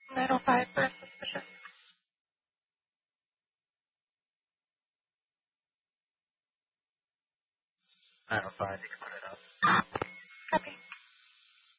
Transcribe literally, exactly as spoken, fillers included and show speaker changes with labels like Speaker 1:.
Speaker 1: nine oh five for suspicion. nine oh five, you can put it up.